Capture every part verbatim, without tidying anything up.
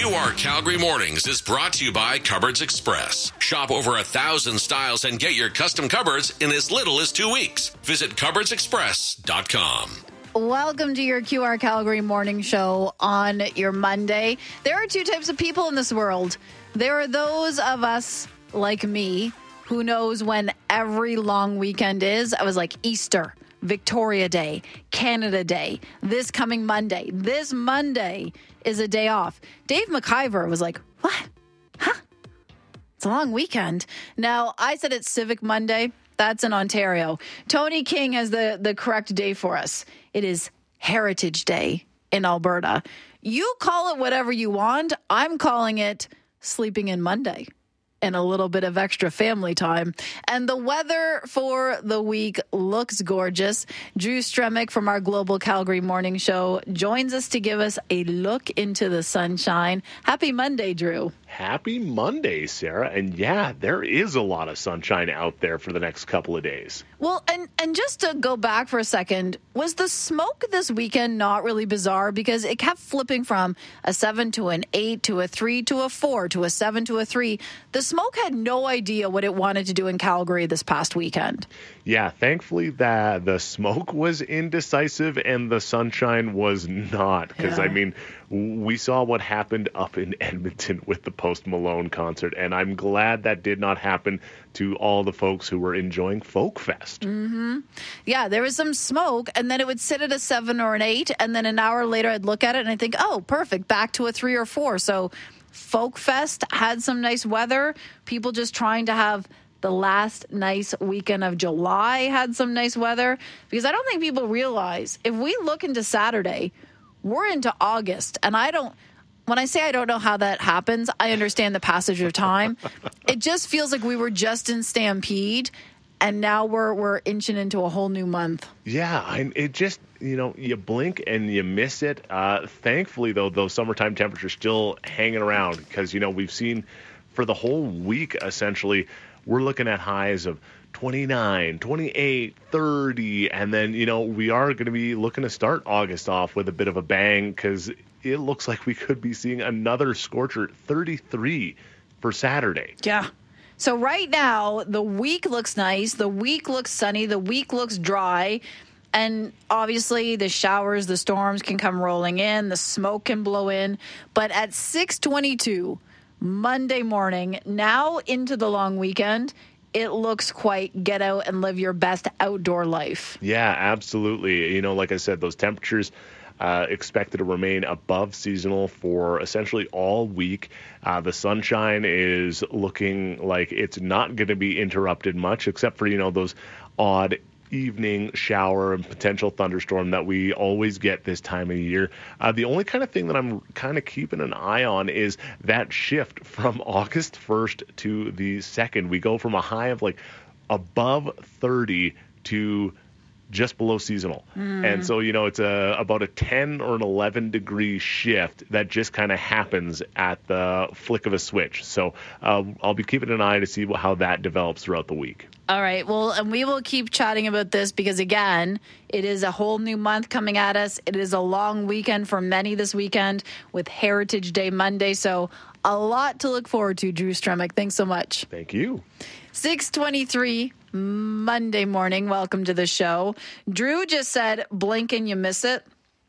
Q R Calgary Mornings is brought to you by Cupboards Express. Shop over a thousand styles and get your custom cupboards in as little as two weeks. Visit cupboards express dot com. Welcome to your Q R Calgary Morning Show on your Monday. There are two types of people in this world. There are those of us like me who knows when every long weekend is. I was like Easter, Victoria Day, Canada Day, this coming Monday. This Monday is a day off. Dave McIver was like, what? Huh? It's a long weekend. Now, I said it's Civic Monday. That's in Ontario. Tony King has the, the correct day for us. It is Heritage Day in Alberta. You call it whatever you want. I'm calling it Sleeping in Monday. And a little bit of extra family time. And the weather for the week looks gorgeous. Drew Stremick from our Global Calgary Morning Show joins us to give us a look into the sunshine. Happy Monday, Drew. Happy Monday, Sarah. And yeah, there is a lot of sunshine out there for the next couple of days. Well, and, and just to go back for a second, was the smoke this weekend not really bizarre? Because it kept flipping from a seven to an eight to a three to a four to a seven to a three. The smoke had no idea what it wanted to do in Calgary this past weekend. Yeah, thankfully that the smoke was indecisive and the sunshine was not. Because, Yeah. I mean, we saw what happened up in Edmonton with the Post Malone concert, and I'm glad that did not happen to all the folks who were enjoying Folk Fest. Mm-hmm. Yeah, there was some smoke, and then it would sit at a seven or an eight, and then an hour later I'd look at it and I'd think, oh, perfect, back to a three or four. So Folk Fest had some nice weather. People just trying to have the last nice weekend of July had some nice weather. Because I don't think people realize, if we look into Saturday, we're into August. And I don't, when I say I don't know how that happens, I understand the passage of time. It just feels like we were just in Stampede. And now we're we're inching into a whole new month. Yeah, I, it just, you know, you blink and you miss it. Uh, thankfully, though, those summertime temperatures still hanging around because, you know, we've seen for the whole week, essentially, we're looking at highs of twenty-nine, twenty-eight, thirty. And then, you know, we are going to be looking to start August off with a bit of a bang because it looks like we could be seeing another scorcher, thirty-three for Saturday. Yeah. So right now, the week looks nice. The week looks sunny. The week looks dry. And obviously, the showers, the storms can come rolling in. The smoke can blow in. But at six twenty-two, Monday morning, now into the long weekend, it looks quite get out and live your best outdoor life. Yeah, absolutely. You know, like I said, those temperatures Uh, expected to remain above seasonal for essentially all week. Uh, the sunshine is looking like it's not going to be interrupted much, except for, you know, those odd evening shower and potential thunderstorm that we always get this time of year. Uh, the only kind of thing that I'm kind of keeping an eye on is that shift from August first to the second. We go from a high of like above thirty to just below seasonal. Mm. And so, you know, it's a about a ten or an eleven degree shift that just kind of happens at the flick of a switch. So uh, I'll be keeping an eye to see how that develops throughout the week. All right. Well, and we will keep chatting about this because, again, it is a whole new month coming at us. It is a long weekend for many this weekend with Heritage Day Monday. So a lot to look forward to, Drew Stremick. Thanks so much. Thank you. six twenty-three Monday morning. Welcome to the show. Drew just said, blink and you miss it.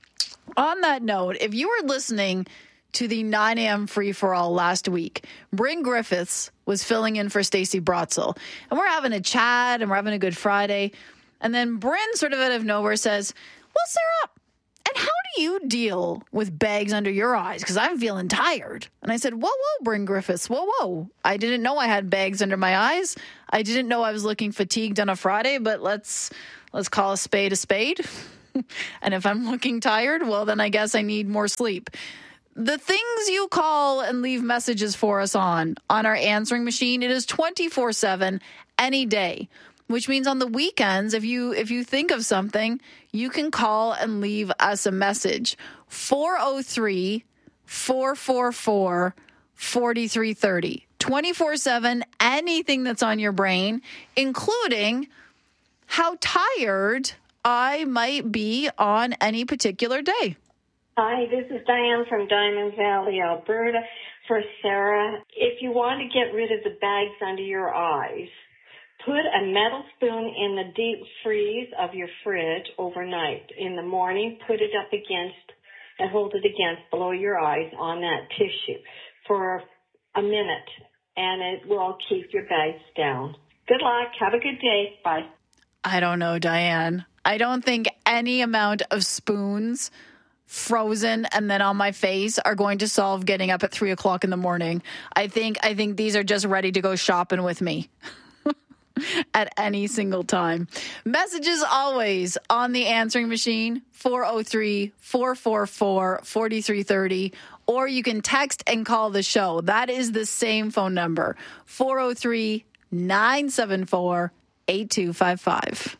On that note, if you were listening to the nine a.m. free-for-all last week, Bryn Griffiths was filling in for Stacey Brotzel. And we're having a chat and we're having a good Friday. And then Bryn sort of out of nowhere says, well, Sarah, and how do you deal with bags under your eyes? Because I'm feeling tired. And I said, whoa, whoa, Bryn Griffiths, whoa, whoa. I didn't know I had bags under my eyes. I didn't know I was looking fatigued on a Friday, but let's let's call a spade a spade. And if I'm looking tired, well, then I guess I need more sleep. The things you call and leave messages for us on, on our answering machine, it is twenty-four seven any day. Which means on the weekends, if you if you think of something, you can call and leave us a message. four oh three, four four four, four three three oh. twenty-four seven, anything that's on your brain, including how tired I might be on any particular day. Hi, this is Diane from Diamond Valley, Alberta. For Sarah, if you want to get rid of the bags under your eyes, put a metal spoon in the deep freeze of your fridge overnight. In the morning, put it up against and hold it against below your eyes on that tissue for a minute, and it will keep your bags down. Good luck. Have a good day. Bye. I don't know, Diane. I don't think any amount of spoons frozen and then on my face are going to solve getting up at three o'clock in the morning. I think I think these are just ready to go shopping with me at any single time. Messages always on the answering machine, four oh three, four four four, four three three oh, or you can text and call the show. That is the same phone number, four oh three, nine seven four, eight two five five.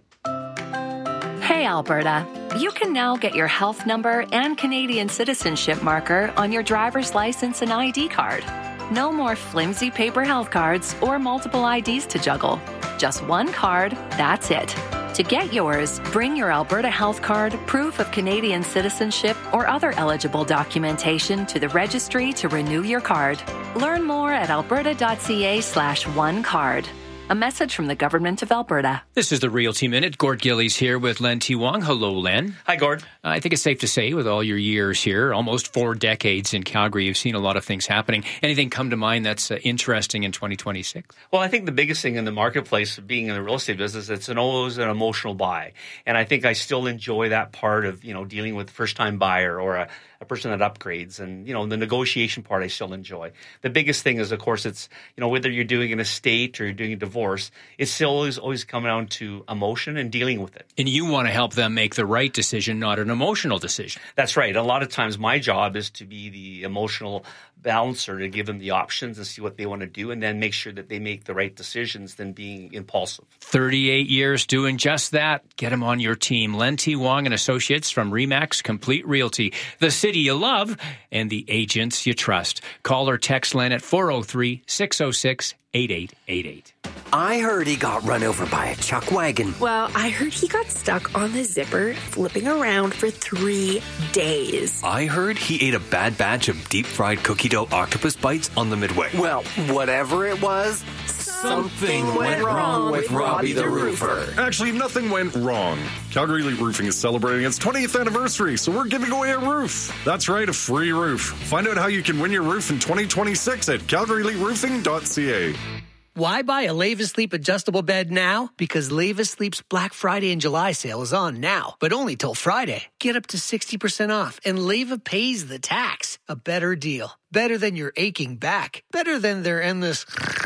Hey, Alberta. You can now get your health number and Canadian citizenship marker on your driver's license and I D card. No more flimsy paper health cards or multiple I Ds to juggle. Just one card, that's it. To get yours, bring your Alberta Health Card, proof of Canadian citizenship, or other eligible documentation to the registry to renew your card. Learn more at alberta.ca slash one card. A message from the Government of Alberta. This is the Realty Minute. Gord Gillies here with Len T. Wong. Hello, Len. Hi, Gord. I think it's safe to say, with all your years here, almost four decades in Calgary, you've seen a lot of things happening. Anything come to mind that's uh, interesting in twenty twenty-six? Well, I think the biggest thing in the marketplace, being in the real estate business, it's an always an emotional buy. And I think I still enjoy that part of, you know, dealing with a first-time buyer or a, a person that upgrades. And, you know, the negotiation part I still enjoy. The biggest thing is, of course, it's, you know, whether you're doing an estate or you're doing a divorce, it's still always, always coming down to emotion and dealing with it. And you want to help them make the right decision, not an emotional decision. That's right. A lot of times my job is to be the emotional balancer, to give them the options and see what they want to do, and then make sure that they make the right decisions than being impulsive. thirty-eight years doing just that. Get them on your team. Len T. Wong and Associates from Remax Complete Realty. The city you love and the agents you trust. Call or text Len at four oh three, six oh six, eight eight eight eight. I heard he got run over by a chuck wagon. Well, I heard he got stuck on the zipper, flipping around for three days. I heard he ate a bad batch of deep-fried cookie dough octopus bites on the Midway. Well, whatever it was, something, something went wrong with Robbie the Roofer. Actually, nothing went wrong. Calgary Elite Roofing is celebrating its twentieth anniversary, so we're giving away a roof. That's right, a free roof. Find out how you can win your roof in twenty twenty-six at calgary elite roofing dot c a. Why buy a Leva Sleep adjustable bed now? Because Leva Sleep's Black Friday and July sale is on now, but only till Friday. Get up to sixty percent off, and Leva pays the tax. A better deal. Better than your aching back. Better than their endless...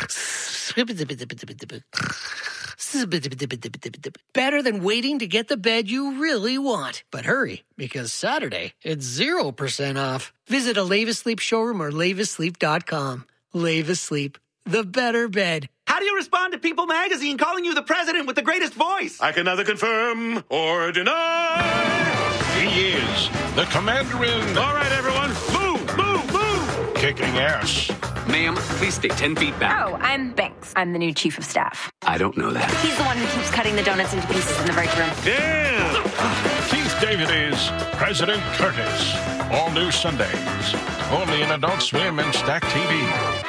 Better than waiting to get the bed you really want. But hurry, because Saturday, it's zero percent off. Visit a Leva Sleep showroom or leva sleep dot com. Leva Sleep. The better bed. How do you respond to People Magazine calling you the president with the greatest voice? I can neither confirm or deny. He is the commander-in. All right, everyone. Move, move, move. Kicking ass. Ma'am, please stay ten feet back. Oh, I'm Banks. I'm the new chief of staff. I don't know that. He's the one who keeps cutting the donuts into pieces in the break room. Damn. Keith David is President Curtis. All new Sundays. Only in Adult Swim and Stack T V.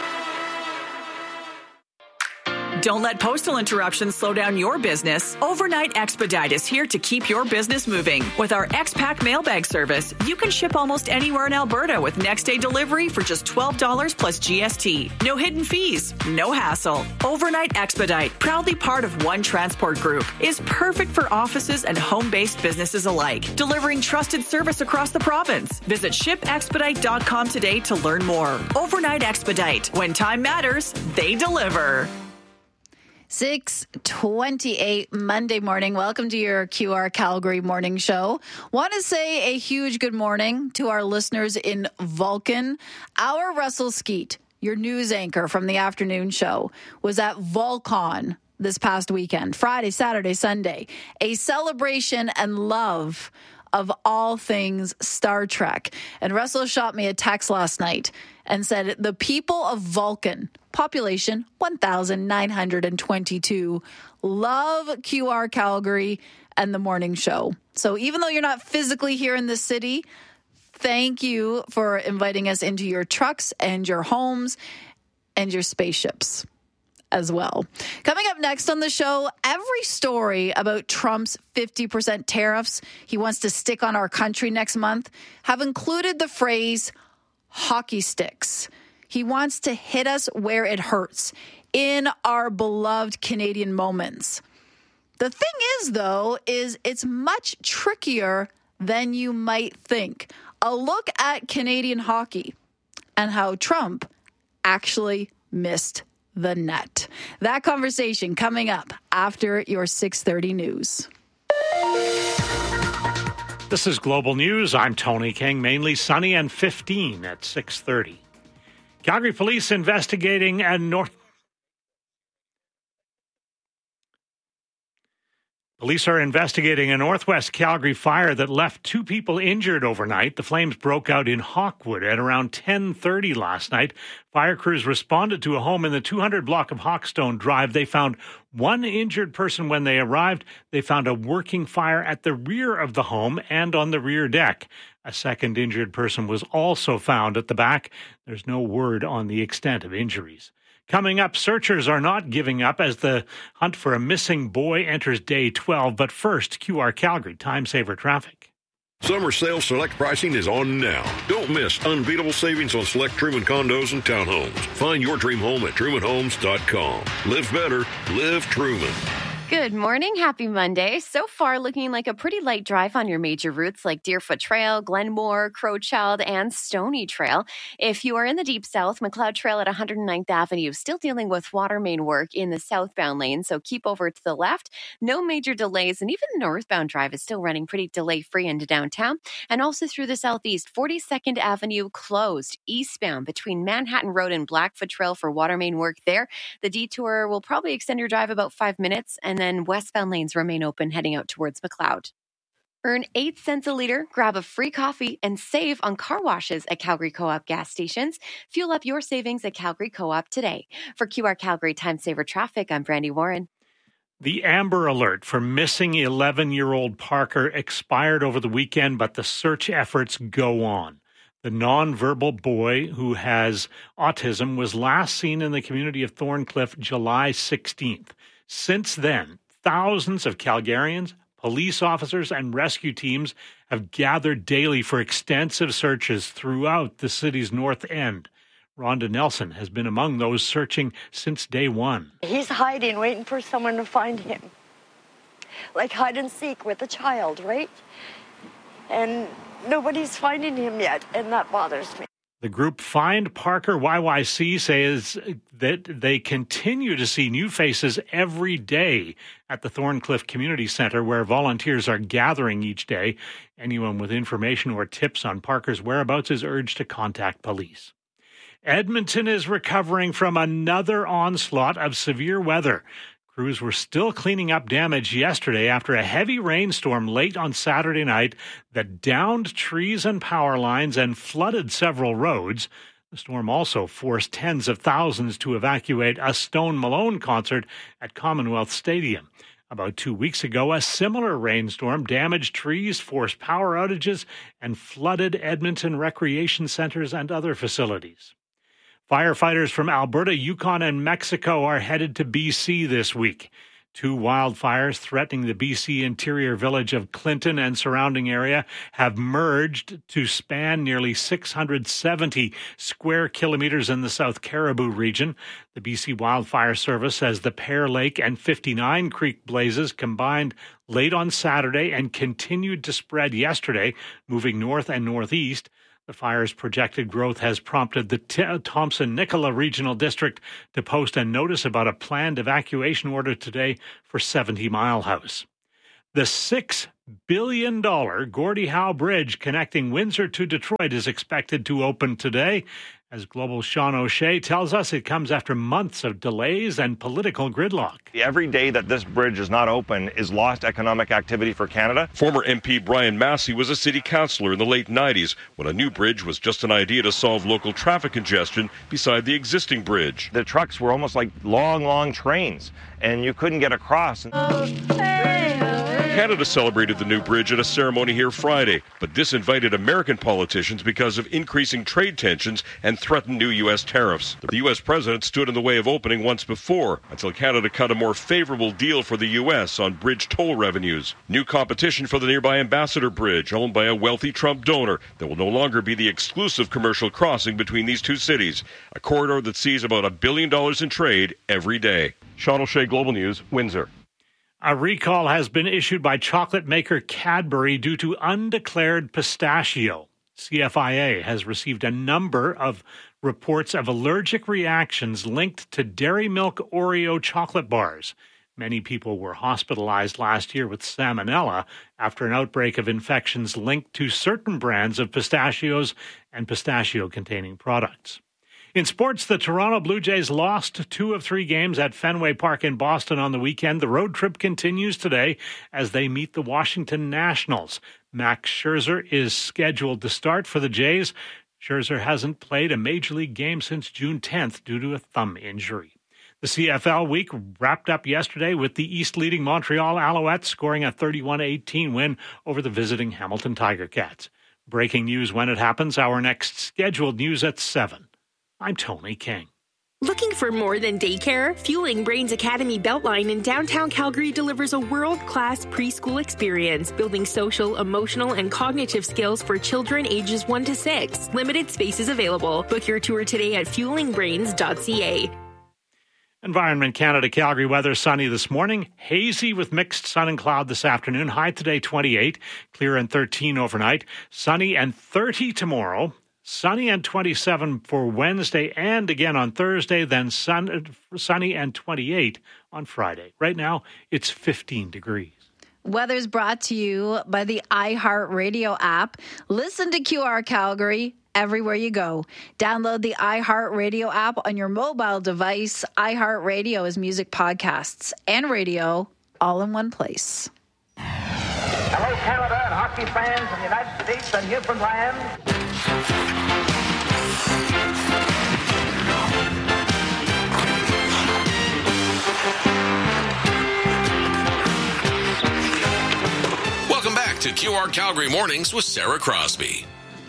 Don't let postal interruptions slow down your business. Overnight Expedite is here to keep your business moving. With our X-Pack mailbag service, you can ship almost anywhere in Alberta with next-day delivery for just twelve dollars plus G S T. No hidden fees, no hassle. Overnight Expedite, proudly part of One Transport Group, is perfect for offices and home-based businesses alike, delivering trusted service across the province. Visit ship expedite dot com today to learn more. Overnight Expedite. When time matters, they deliver. six twenty-eight Monday morning. Welcome to your Q R Calgary morning show. Want to say a huge good morning to our listeners in Vulcan. Our Russell Skeet, your news anchor from the afternoon show, was at Volcon this past weekend, Friday, Saturday, Sunday. A celebration and love of all things Star Trek. And Russell shot me a text last night and said, the people of Vulcan, population one thousand nine hundred twenty-two, love Q R Calgary and the morning show. So even though you're not physically here in the city, thank you for inviting us into your trucks and your homes and your spaceships as well. Coming up next on the show, every story about Trump's fifty percent tariffs he wants to stick on our country next month have included the phrase hockey sticks. He wants to hit us where it hurts, in our beloved Canadian moments. The thing is, though, is it's much trickier than you might think. A look at Canadian hockey and how Trump actually missed the net. That conversation coming up after your six thirty news. This is Global News. I'm Tony King. Mainly sunny and fifteen at six thirty. Calgary police investigating a North... Police are investigating a Northwest Calgary fire that left two people injured overnight. The flames broke out in Hawkwood at around ten thirty last night. Fire crews responded to a home in the two hundred block of Hawkstone Drive. They found one injured person when they arrived. They found a working fire at the rear of the home and on the rear deck. A second injured person was also found at the back. There's no word on the extent of injuries. Coming up, searchers are not giving up as the hunt for a missing boy enters day twelve. But first, Q R Calgary Time Saver Traffic. Summer sale select pricing is on now. Don't miss unbeatable savings on select Truman condos and townhomes. Find your dream home at truman homes dot com. Live better, live Truman. Good morning. Happy Monday. So far, looking like a pretty light drive on your major routes like Deerfoot Trail, Glenmore, Crowchild, and Stony Trail. If you are in the Deep South, McLeod Trail at one hundred ninth Avenue, still dealing with water main work in the southbound lane, so keep over to the left. No major delays, and even the northbound drive is still running pretty delay-free into downtown. And also through the southeast, forty-second Avenue closed eastbound between Manhattan Road and Blackfoot Trail for water main work there. The detour will probably extend your drive about five minutes, and then westbound lanes remain open heading out towards McLeod. Earn eight cents a liter, grab a free coffee, and save on car washes at Calgary Co-op gas stations. Fuel up your savings at Calgary Co-op today. For Q R Calgary Time Saver Traffic, I'm Brandy Warren. The Amber Alert for missing eleven-year-old Parker expired over the weekend, but the search efforts go on. The nonverbal boy who has autism was last seen in the community of Thorncliffe July sixteenth. Since then, thousands of Calgarians, police officers, and rescue teams have gathered daily for extensive searches throughout the city's north end. Rhonda Nelson has been among those searching since day one. He's hiding, waiting for someone to find him. Like hide and seek with a child, right? And nobody's finding him yet, and that bothers me. The group Find Parker Y Y C says that they continue to see new faces every day at the Thorncliffe Community Centre, where volunteers are gathering each day. Anyone with information or tips on Parker's whereabouts is urged to contact police. Edmonton is recovering from another onslaught of severe weather. Crews were still cleaning up damage yesterday after a heavy rainstorm late on Saturday night that downed trees and power lines and flooded several roads. The storm also forced tens of thousands to evacuate a Stone Malone concert at Commonwealth Stadium. About two weeks ago, a similar rainstorm damaged trees, forced power outages, and flooded Edmonton recreation centers and other facilities. Firefighters from Alberta, Yukon, and Mexico are headed to B C this week. Two wildfires threatening the B C interior village of Clinton and surrounding area have merged to span nearly six hundred seventy square kilometers in the South Caribou region. The B C Wildfire Service says the Pear Lake and fifty-nine Creek blazes combined late on Saturday and continued to spread yesterday, moving north and northeast. The fire's projected growth has prompted the T- Thompson-Nicola Regional District to post a notice about a planned evacuation order today for seventy Mile House. The six billion dollars Gordie Howe Bridge connecting Windsor to Detroit is expected to open today. As Global's Sean O'Shea tells us, it comes after months of delays and political gridlock. Every day that this bridge is not open is lost economic activity for Canada. Former M P Brian Massey was a city councillor in the late nineties when a new bridge was just an idea to solve local traffic congestion beside the existing bridge. The trucks were almost like long, long trains, and you couldn't get across. Canada Canada celebrated the new bridge at a ceremony here Friday, but disinvited American politicians because of increasing trade tensions and threatened new U S tariffs. The U S president stood in the way of opening once before, until Canada cut a more favorable deal for the U S on bridge toll revenues. New competition for the nearby Ambassador Bridge, owned by a wealthy Trump donor, that will no longer be the exclusive commercial crossing between these two cities, a corridor that sees about a billion dollars in trade every day. Sean O'Shea, Global News, Windsor. A recall has been issued by chocolate maker Cadbury due to undeclared pistachio. C F I A has received a number of reports of allergic reactions linked to Dairy Milk Oreo chocolate bars. Many people were hospitalized last year with salmonella after an outbreak of infections linked to certain brands of pistachios and pistachio-containing products. In sports, the Toronto Blue Jays lost two of three games at Fenway Park in Boston on the weekend. The road trip continues today as they meet the Washington Nationals. Max Scherzer is scheduled to start for the Jays. Scherzer hasn't played a Major League game since June tenth due to a thumb injury. The C F L week wrapped up yesterday with the East leading Montreal Alouettes scoring a thirty-one eighteen win over the visiting Hamilton Tiger Cats. Breaking news when it happens. Our next scheduled news at seven. I'm Tony King. Looking for more than daycare? Fueling Brains Academy Beltline in downtown Calgary delivers a world-class preschool experience, building social, emotional, and cognitive skills for children ages one to six. Limited spaces available. Book your tour today at fueling brains dot c a. Environment Canada Calgary weather sunny this morning, hazy with mixed sun and cloud this afternoon. High today twenty-eight, clear and thirteen overnight, sunny and thirty tomorrow. Sunny and twenty-seven for Wednesday and again on Thursday, then sun, sunny and twenty-eight on Friday. Right now, it's fifteen degrees. Weather's brought to you by the iHeartRadio app. Listen to Q R Calgary everywhere you go. Download the iHeartRadio app on your mobile device. iHeartRadio is music, podcasts, and radio all in one place. Hello, Canada and hockey fans in the United States and Newfoundland. Welcome back to Q R Calgary Mornings with Sarah Crosby.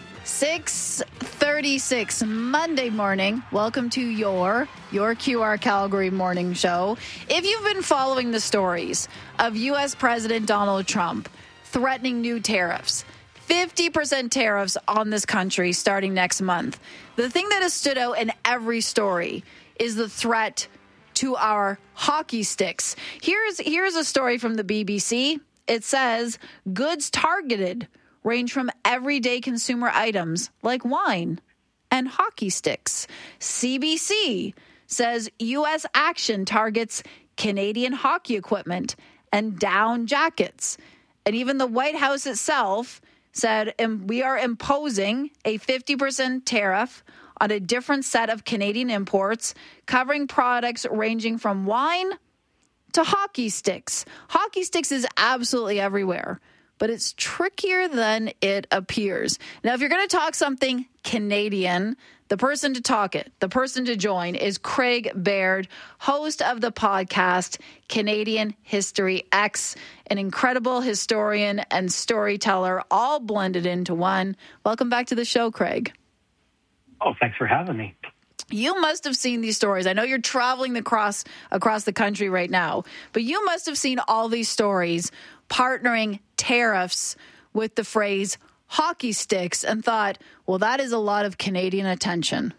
six thirty-six Monday morning. Welcome to your your Q R Calgary morning show. If you've been following the stories of U S President Donald Trump threatening new tariffs, fifty percent tariffs on this country starting next month, the thing that has stood out in every story is the threat to our hockey sticks. Here's here's a story from the B B C. It says goods targeted range from everyday consumer items like wine and hockey sticks. C B C says U S action targets Canadian hockey equipment and down jackets. And even the White House itself said we are imposing a fifty percent tariff on a different set of Canadian imports, covering products ranging from wine to hockey sticks. Hockey sticks is absolutely everywhere, but it's trickier than it appears. Now, if you're going to talk something Canadian, the person to talk it, the person to join is Craig Baird, host of the podcast Canadian History X, an incredible historian and storyteller, all blended into one. Welcome back to the show, Craig. Oh, thanks for having me. You must have seen these stories. I know you're traveling across across the country right now, but you must have seen all these stories partnering tariffs with the phrase hockey sticks and thought, well, that is a lot of Canadian attention.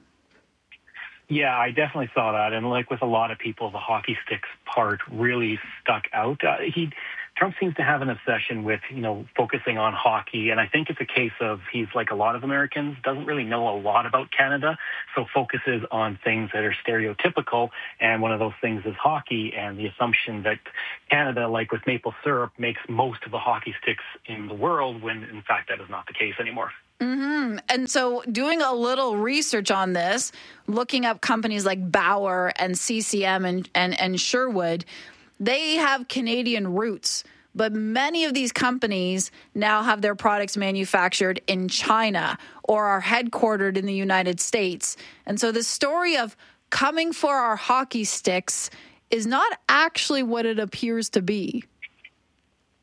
Yeah, I definitely saw that. And like with a lot of people, the hockey sticks part really stuck out. Uh, he Trump seems to have an obsession with, you know, focusing on hockey. And I think it's a case of he's like a lot of Americans, doesn't really know a lot about Canada, so focuses on things that are stereotypical. And one of those things is hockey, and the assumption that Canada, like with maple syrup, makes most of the hockey sticks in the world, when in fact that is not the case anymore. Mm-hmm. And so doing a little research on this, looking up companies like Bauer and C C M and, and, and Sherwood, they have Canadian roots, but many of these companies now have their products manufactured in China or are headquartered in the United States. And so the story of coming for our hockey sticks is not actually what it appears to be.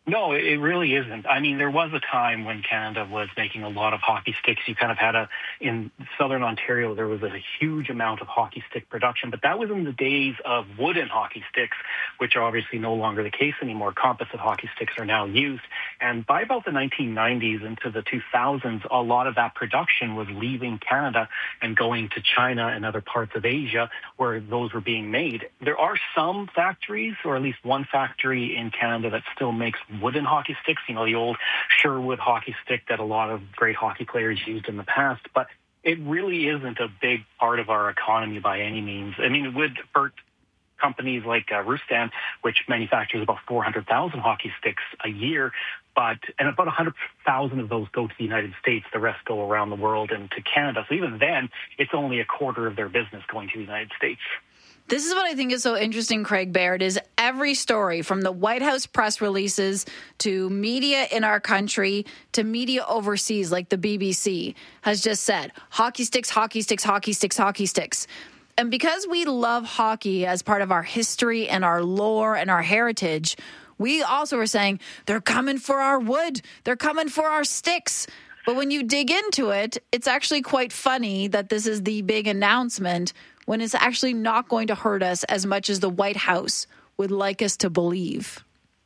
No, it really isn't. I mean, there was a time when Canada was making a lot of hockey sticks. You kind of had a, in southern Ontario, there was a huge amount of hockey stick production, but that was in the days of wooden hockey sticks, which are obviously no longer the case anymore. Composite hockey sticks are now used. And by about the nineteen nineties into the two thousands, a lot of that production was leaving Canada and going to China and other parts of Asia where those were being made. There are some factories, or at least one factory in Canada that still makes wooden hockey sticks, you know, the old Sherwood hockey stick that a lot of great hockey players used in the past. But it really isn't a big part of our economy by any means. I mean, it would hurt companies like uh, Rustan, which manufactures about four hundred thousand hockey sticks a year, but and about one hundred thousand of those go to the United States. The rest go around the world and to Canada. So even then, it's only a quarter of their business going to the United States. This is what I think is so interesting, Craig Baird, is every story from the White House press releases to media in our country to media overseas like the B B C has just said, hockey sticks, hockey sticks, hockey sticks, hockey sticks. And because we love hockey as part of our history and our lore and our heritage, we also are saying, they're coming for our wood. They're coming for our sticks. But when you dig into it, it's actually quite funny that this is the big announcement when it's actually not going to hurt us as much as the White House would like us to believe.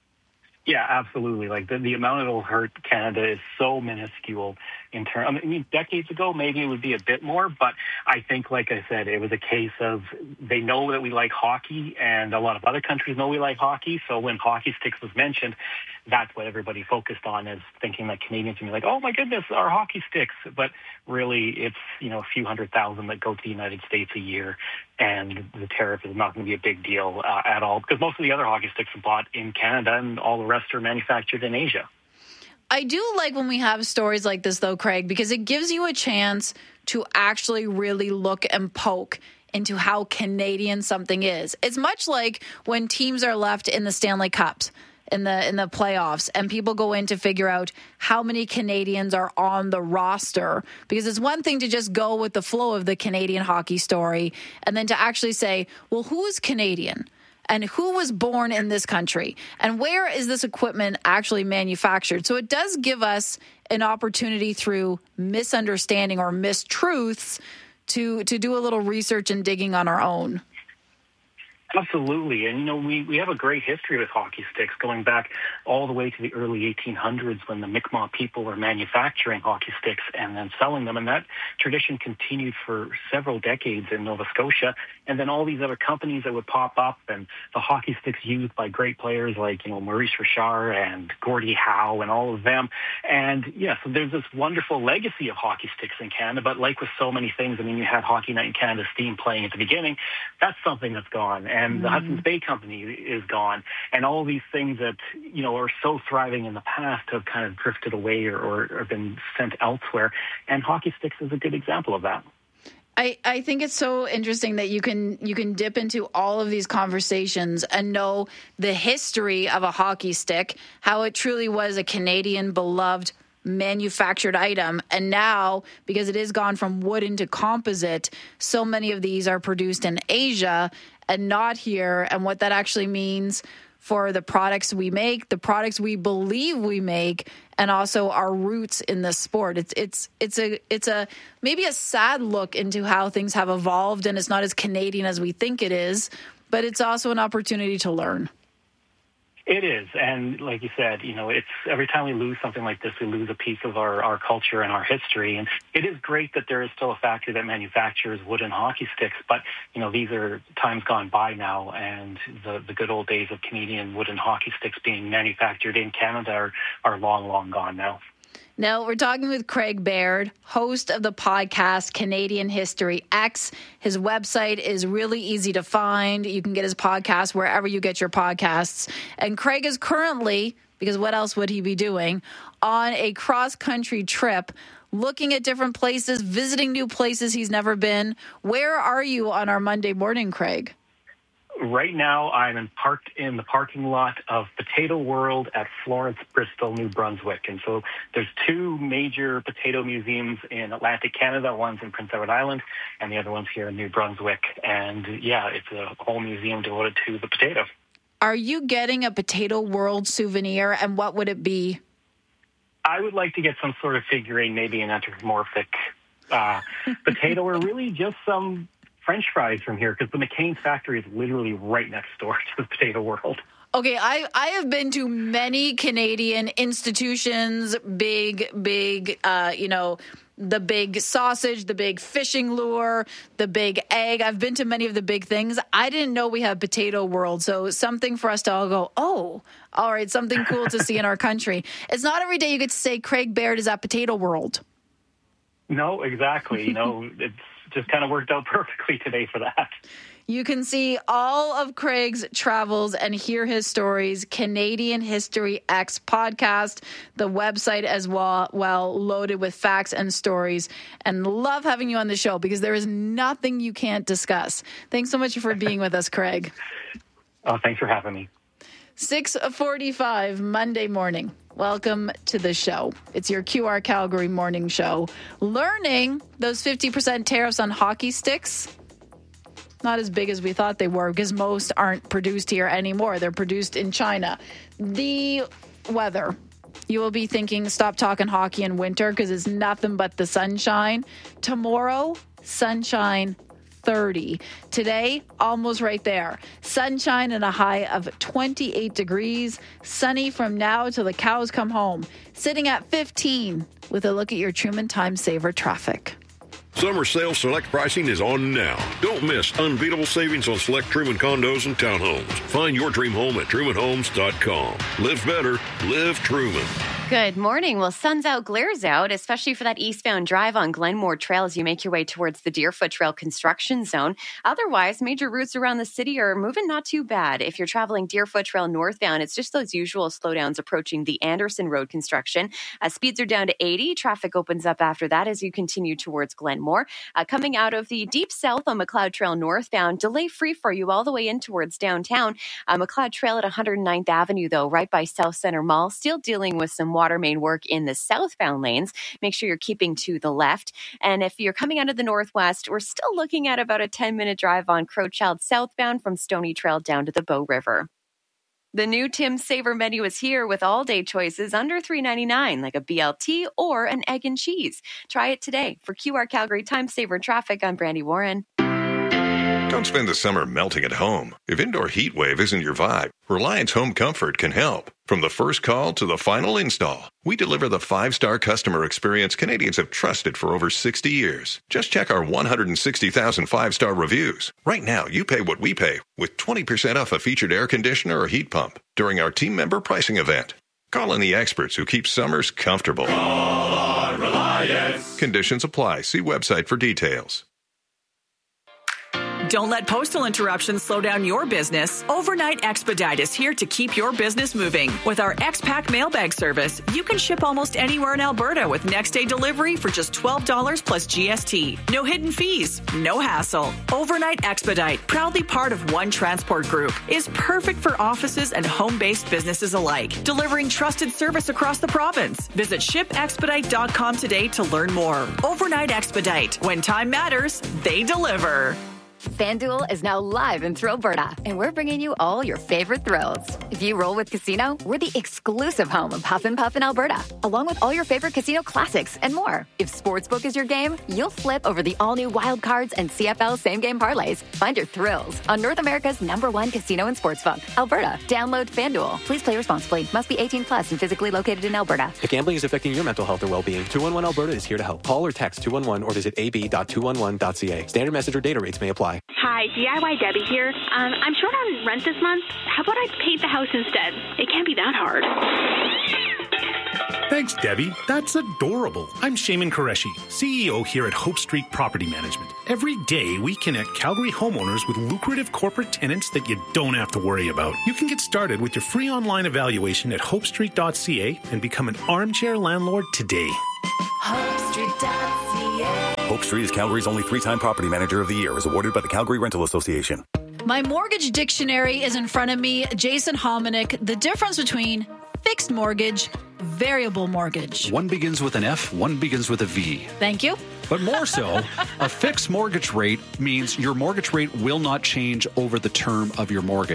Yeah, absolutely. Like the, the amount it'll hurt Canada is so minuscule in terms. I mean, decades ago, maybe it would be a bit more, but I think, like I said, it was a case of they know that we like hockey, and a lot of other countries know we like hockey. So when hockey sticks was mentioned, that's what everybody focused on, is thinking that Canadians would be like, oh my goodness, our hockey sticks. But really, it's, you know, a few hundred thousand that go to the United States a year, and the tariff is not going to be a big deal uh, at all, because most of the other hockey sticks are bought in Canada, and all the rest are manufactured in Asia. I do like when we have stories like this, though, Craig, because it gives you a chance to actually really look and poke into how Canadian something is. It's much like when teams are left in the Stanley Cups in the in the playoffs, and people go in to figure out how many Canadians are on the roster, because it's one thing to just go with the flow of the Canadian hockey story, and then to actually say, well, who is Canadian? And who was born in this country? And where is this equipment actually manufactured? So it does give us an opportunity through misunderstanding or mistruths to, to do a little research and digging on our own. Absolutely. And, you know, we, we have a great history with hockey sticks going back all the way to the early eighteen hundreds when the Mi'kmaq people were manufacturing hockey sticks and then selling them. And that tradition continued for several decades in Nova Scotia. And then all these other companies that would pop up, and the hockey sticks used by great players like, you know, Maurice Richard and Gordie Howe and all of them. And, yeah, so there's this wonderful legacy of hockey sticks in Canada. But like with so many things, I mean, you had Hockey Night in Canada Steam playing at the beginning. That's something that's gone. And And the Hudson's Bay Company is gone. And all these things that, you know, are so thriving in the past have kind of drifted away or, or, or been sent elsewhere. And hockey sticks is a good example of that. I, I think it's so interesting that you can you can dip into all of these conversations and know the history of a hockey stick, how it truly was a Canadian beloved manufactured item. And now, because it is gone from wooden to composite, so many of these are produced in Asia and not here, and what that actually means for the products we make, the products we believe we make, and also our roots in the sport. It's it's it's a it's a maybe a sad look into how things have evolved, and it's not as Canadian as we think it is, but it's also an opportunity to learn. It is. And like you said, you know, it's every time we lose something like this, we lose a piece of our, our culture and our history. And it is great that there is still a factory that manufactures wooden hockey sticks. But, you know, these are times gone by now. And the, the good old days of Canadian wooden hockey sticks being manufactured in Canada are, are long, long gone now. Now, we're talking with Craig Baird, host of the podcast Canadian History X. His website is really easy to find. You can get his podcast wherever you get your podcasts. And Craig is currently, because what else would he be doing, on a cross-country trip, looking at different places, visiting new places he's never been. Where are you on our Monday morning, Craig? Right now, I'm in parked in the parking lot of Potato World at Florence, Bristol, New Brunswick. And so there's two major potato museums in Atlantic Canada. One's in Prince Edward Island, and the other one's here in New Brunswick. And, yeah, it's a whole museum devoted to the potato. Are you getting a Potato World souvenir, and what would it be? I would like to get some sort of figurine, maybe an anthropomorphic uh, potato, or really just some French fries from here, because the McCain's factory is literally right next door to the Potato World. Okay, I, I have been to many Canadian institutions, big, big, uh, you know, the big sausage, the big fishing lure, the big egg. I've been to many of the big things. I didn't know we had Potato World. So something for us to all go, oh, all right, something cool to see in our country. It's not every day you get to say Craig Baird is at Potato World. No, exactly. You know, it's just kind of worked out perfectly today for that. You can see all of Craig's travels and hear his stories. Canadian History X podcast, the website as well, well loaded with facts and stories. And love having you on the show because there is nothing you can't discuss. Thanks so much for being with us, Craig. Oh, thanks for having me. six forty-five Monday morning. Welcome to the show. It's your Q R Calgary morning show. Learning those fifty percent tariffs on hockey sticks. Not as big as we thought they were because most aren't produced here anymore. They're produced in China. The weather. You will be thinking, stop talking hockey in winter because it's nothing but the sunshine. Tomorrow, sunshine thirty. Today, almost right there. Sunshine and a high of twenty-eight degrees. Sunny from now till the cows come home. Sitting at fifteen with a look at your Truman Time Saver traffic. Summer sale select pricing is on now. Don't miss unbeatable savings on select Truman condos and townhomes. Find your dream home at truman homes dot com. Live better, live Truman. Good morning. Well, sun's out, glare's out, especially for that eastbound drive on Glenmore Trail as you make your way towards the Deerfoot Trail construction zone. Otherwise, major routes around the city are moving not too bad. If you're traveling Deerfoot Trail northbound, it's just those usual slowdowns approaching the Anderson Road construction. Uh, speeds are down to eighty. Traffic opens up after that as you continue towards Glenmore. Uh, coming out of the deep south on McLeod Trail northbound, delay free for you all the way in towards downtown. Uh, McLeod Trail at one hundred ninth Avenue, though, right by South Center Mall, still dealing with some water main work in the southbound lanes. Make sure you're keeping to the left. And if you're coming out of the northwest, we're still looking at about a ten-minute drive on Crowchild southbound from Stony Trail down to the Bow River. The new Tim Saver menu is here with all-day choices under three ninety-nine, like a B L T or an egg and cheese. Try it today. For Q R Calgary Time Saver Traffic, I'm Brandy Warren. Don't spend the summer melting at home. If indoor heat wave isn't your vibe, Reliance Home Comfort can help. From the first call to the final install, we deliver the five-star customer experience Canadians have trusted for over sixty years. Just check our one hundred sixty thousand five-star reviews. Right now, you pay what we pay with twenty percent off a featured air conditioner or heat pump during our team member pricing event. Call in the experts who keep summers comfortable. Call on Reliance. Conditions apply. See website for details. Don't let postal interruptions slow down your business. Overnight Expedite is here to keep your business moving. With our X-Pack mailbag service, you can ship almost anywhere in Alberta with next-day delivery for just twelve dollars plus G S T. No hidden fees, no hassle. Overnight Expedite, proudly part of One Transport Group, is perfect for offices and home-based businesses alike, delivering trusted service across the province. Visit ship expedite dot com today to learn more. Overnight Expedite. When time matters, they deliver. FanDuel is now live in Thrillberta, and we're bringing you all your favorite thrills. If you roll with Casino, we're the exclusive home of Huff and Puff in Alberta, along with all your favorite casino classics and more. If Sportsbook is your game, you'll flip over the all-new Wild Cards and C F L same-game parlays. Find your thrills on North America's number one casino and sportsbook, Alberta. Download FanDuel. Please play responsibly. Must be eighteen plus and physically located in Alberta. If gambling is affecting your mental health or well-being, two one one Alberta is here to help. Call or text two one one or visit a b dot two one one dot c a. Standard message or data rates may apply. Hi, D I Y Debbie here. Um, I'm short on rent this month. How about I paint the house instead? It can't be that hard. Thanks, Debbie. That's adorable. I'm Shaman Qureshi, C E O here at Hope Street Property Management. Every day, we connect Calgary homeowners with lucrative corporate tenants that you don't have to worry about. You can get started with your free online evaluation at hope street dot c a and become an armchair landlord today. hope street dot c a. Hope Street is Calgary's only three-time Property Manager of the Year, as awarded by the Calgary Rental Association. My mortgage dictionary is in front of me. Jason Hominick, the difference between fixed mortgage, variable mortgage. One begins with an F, one begins with a V. Thank you. But more so, a fixed mortgage rate means your mortgage rate will not change over the term of your mortgage.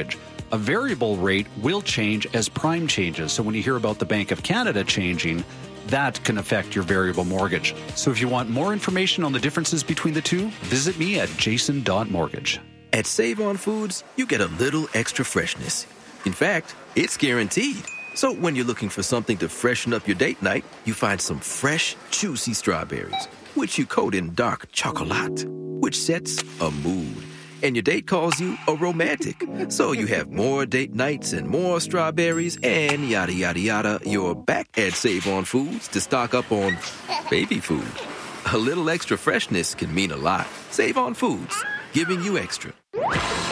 A variable rate will change as prime changes. So when you hear about the Bank of Canada changing, that can affect your variable mortgage. So if you want more information on the differences between the two, visit me at jason dot mortgage. At Save On Foods, you get a little extra freshness. In fact, it's guaranteed. So when you're looking for something to freshen up your date night, you find some fresh, juicy strawberries, which you coat in dark chocolate, which sets a mood. And your date calls you a romantic. So you have more date nights and more strawberries and yada, yada, yada. You're back at Save On Foods to stock up on baby food. A little extra freshness can mean a lot. Save On Foods, giving you extra.